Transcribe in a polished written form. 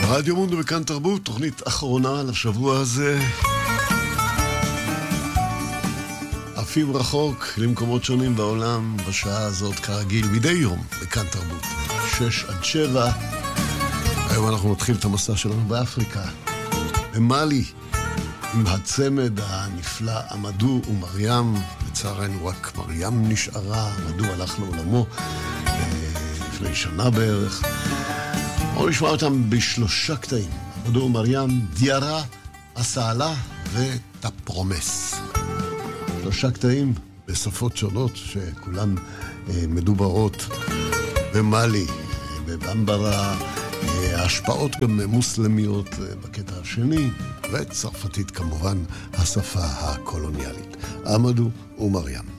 רדיו מונדו וכאן תרבות, תוכנית אחרונה לשבוע הזה. עפים רחוק למקומות שונים בעולם, בשעה הזאת כרגיל, מדי יום בכאן תרבות, 6-7. היום אנחנו נתחיל את המסע שלנו באפריקה, במאלי, עם הצמד הנפלא עמדו ומרים. לצערנו רק מרים נשארה, עמדו הלך לעולמו לפני שנה בערך. בואו נשמע אותם בשלושה קטעים, עמדו ומרים, דיארה, הסעלה ותפרומס. שלושה קטעים בשפות שונות שכולן מדוברות במאלי, בבמברה, ההשפעות גם מוסלמיות בקטע השני, וצרפתית כמובן, השפה הקולוניאלית. עמדו ומרים.